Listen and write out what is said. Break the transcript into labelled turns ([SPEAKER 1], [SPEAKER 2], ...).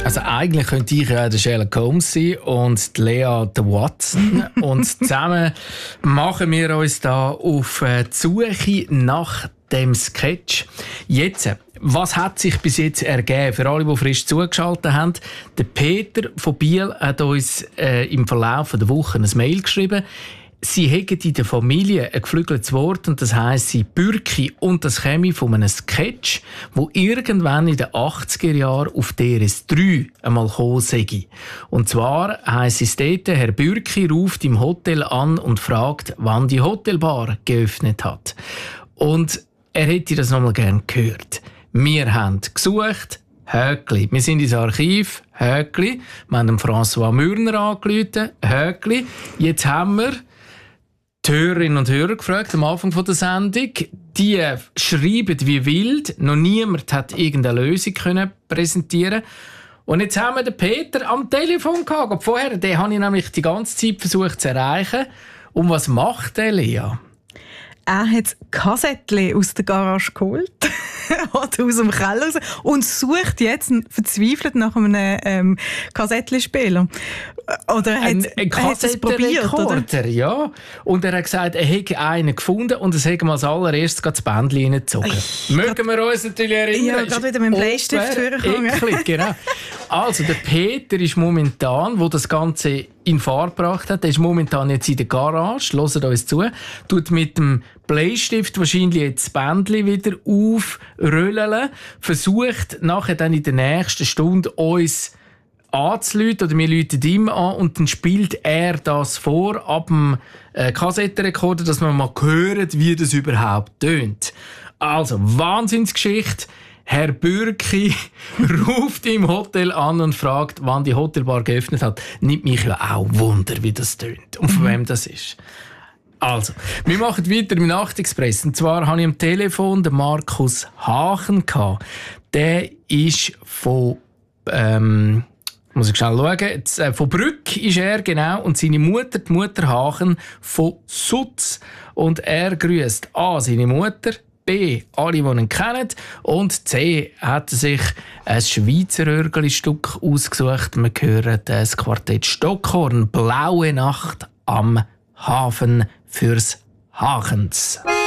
[SPEAKER 1] Also eigentlich könnte ich ja der Sherlock Holmes sein und die Lea der Watson. Und zusammen machen wir uns da auf die Suche nach dem Sketch. Jetzt, was hat sich bis jetzt ergeben? Für alle, die frisch zugeschaltet haben, der Peter von Biel hat uns im Verlauf der Woche ein Mail geschrieben. Sie hätten in der Familie ein geflügeltes Wort, und das heisst sie Bürki, und das käme von einem Sketch, wo irgendwann in den 80er Jahren auf DRS3 einmal gekommen sei. Und zwar heisst es dort, Herr Bürki ruft im Hotel an und fragt, wann die Hotelbar geöffnet hat. Und er hätte das nochmal gerne gehört. Wir haben gesucht, Höckli. Wir sind ins Archiv, Höckli. Wir haben François Mürner angerufen, Höckli. Jetzt haben wir die Hörerinnen und Hörer gefragt am Anfang der Sendung. Die schreiben wie wild. Noch niemand hat irgendeine Lösung können präsentieren. Und jetzt haben wir den Peter am Telefon gehabt. Vorher, den habe ich nämlich die ganze Zeit versucht zu erreichen. Und was macht der, Lea?
[SPEAKER 2] Er hat das Kassettchen aus der Garage geholt oder aus dem Keller raus und sucht jetzt verzweifelt nach einem Kassettchenspieler. Oder hat es probiert? Oder?
[SPEAKER 1] Ja. Und er hat gesagt, er hätte einen gefunden und es hätte als allererstes das Bändchen reingezogen. Mögen wir uns natürlich erinnern?
[SPEAKER 2] Ja, gerade wieder mit dem Bleistift
[SPEAKER 1] vorgekommen. Genau. Also, der Peter ist momentan, wo das Ganze in Fahrt gebracht hat, der ist momentan jetzt in der Garage, hört uns zu, tut mit dem Bleistift wahrscheinlich jetzt das Bändchen wieder aufrollen, versucht nachher dann in der nächsten Stunde uns anzurufen, oder wir rufen ihm an und dann spielt er das vor ab dem Kassettenrekorder, dass wir mal hören, wie das überhaupt tönt. Also, Wahnsinnsgeschichte. Herr Bürki ruft im Hotel an und fragt, wann die Hotelbar geöffnet hat. Nimmt mich ja auch Wunder, wie das tönt und von wem das ist. Also, wir machen weiter im Nachtexpress. Und zwar habe ich am Telefon den Markus Hachen gehabt. Der ist von, muss ich schnell schauen, jetzt, von Brück ist er, genau, und seine Mutter, die Mutter Hachen, von Sutz. Und er grüßt A, seine Mutter, B, alle, die ihn kennen, und C, hat sich ein Schweizer Örgeli-Stück ausgesucht. Wir hören das Quartett Stockhorn, «Blaue Nacht am Hafen» fürs Hachens.